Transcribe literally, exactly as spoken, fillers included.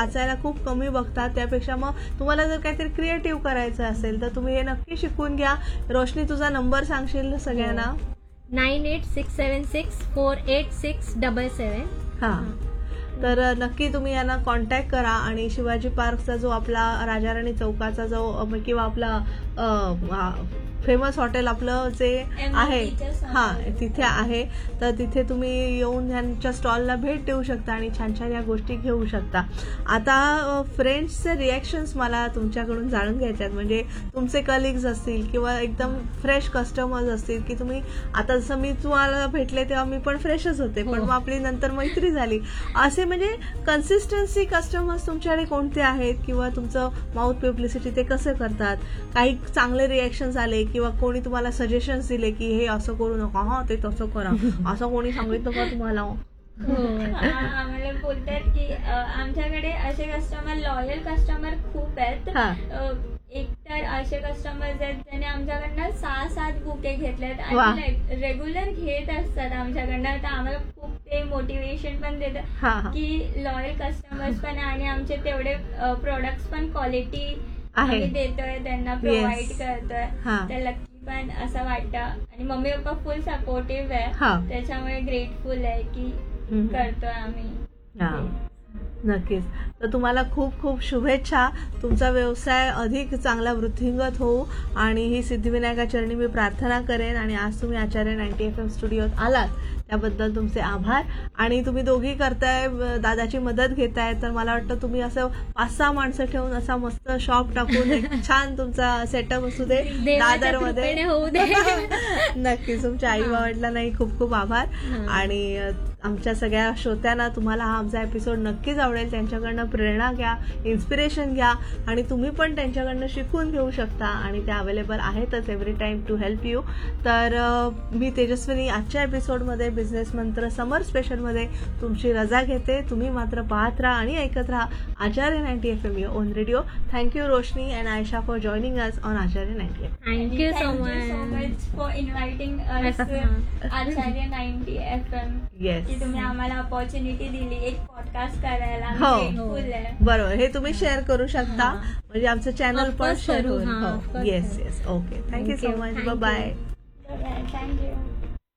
वाचायला खूप कमी बघतात, त्यापेक्षा मग तुम्हाला जर काहीतरी क्रिएटिव्ह करायचं असेल तर तुम्ही हे नक्की शिकून घ्या. रोशनी, तुझा नंबर सांगशील सगळ्यांना? नाईन एट सिक्स सेवन six four eight six double सेवन. हां, तर नक्की तुम्ही यांना कॉन्टॅक्ट करा. आणि शिवाजी पार्कचा जो आपला राजाराणी चौकाचा जो किंवा आपला फेमस हॉटेल आपलं जे आहे हां तिथे आहे, तर तिथे तुम्ही येऊन ह्यांच्या स्टॉलला भेट देऊ शकता आणि छान छान या गोष्टी घेऊ शकता. आता फ्रेंड्सचे रिॲक्शन्स मला तुमच्याकडून जाणून घ्यायचे आहेत. म्हणजे तुमचे कलिग्स असतील किंवा एकदम फ्रेश कस्टमर्स असतील की तुम्ही आता जसं मी तुम्हाला भेटले तेव्हा मी पण फ्रेशच होते, पण मग आपली नंतर मैत्री झाली. असे म्हणजे कन्सिस्टन्सी कस्टमर्स तुमच्याकडे कोणते आहेत किंवा तुमचं माउथ पब्लिसिटी ते कसं करतात, काही चांगले रिॲक्शन्स आले किंवा कोणी तुम्हाला सजेशन्स दिले की हे असं करू नका, हा ते तसं करा, असं कोणी सांगितलं का तुम्हाला? आम्हाला बोलतात की आमच्याकडे असे कस्टमर, लॉयल कस्टमर खूप आहेत. एक तर असे कस्टमर्स आहेत ज्याने आमच्याकडनं सहा सात बुके घेतलेत आणि रेग्युलर घेत असतात आमच्याकडनं, तर आम्हाला खूप ते मोटिवेशन पण देतात की लॉयल कस्टमर्स पण आणि आमचे तेवढे प्रोडक्ट्स पण क्वालिटी आम्ही देतोय, त्यांना प्रोव्हाइड करतोय, तर लकी पण असं वाटतं. आणि मम्मी पप्पा फुल सपोर्टिव्ह आहे, त्याच्यामुळे ग्रेटफुल आहे की करतोय आम्ही. नक्कीच. तर तुम्हाला खूप खूप शुभेच्छा. तुमचा व्यवसाय अधिक चांगला वृद्धिंगत होऊ आणि ही सिद्धिविनायका चरणी मी प्रार्थना करेन. आणि आज तुम्ही आचार्य नाईन्टी एफ एम स्टुडिओत आलात त्याबद्दल तुमचे आभार. आणि तुम्ही दोघी करताय, दादाची मदत घेताय, तर मला वाटतं तुम्ही असं पाच सहा माणसं ठेवून असा मस्त शॉप टाकून एक छान तुमचा सेटअप असू दे दादरमध्ये. नक्कीच. तुमच्या आई वडिलांनाही खूप खूप आभार. आणि आमच्या सगळ्या श्रोत्यांना तुम्हाला हा आमचा एपिसोड नक्कीच आवडेल. त्यांच्याकडनं प्रेरणा घ्या, इन्स्पिरेशन घ्या आणि तुम्ही पण त्यांच्याकडनं शिकून घेऊ शकता आणि त्या अवेलेबल आहेतच every time to help you. तर मी तेजस्विनी आजच्या एपिसोडमध्ये बिझनेस मंत्र समर स्पेशलमध्ये तुमची रजा घेते. तुम्ही मात्र पाहत राहा आणि ऐकत राहा आचार्य ninety F M on radio. Thank you Roshni and Ayesha for joining us on Acharya ninety F. Thank you so much for इन्व्हाइटिंग us Acharya ninety F M. Yes, की तुम्ही आम्हाला अपॉर्च्युनिटी दिली एक पॉडकास्ट करायला. हो बरोबर, हे तुम्ही शेअर करू शकता म्हणजे आमचं चॅनल पण शेअर होईल. Yes yes. Okay, thank you so much. Bye bye. Thank you.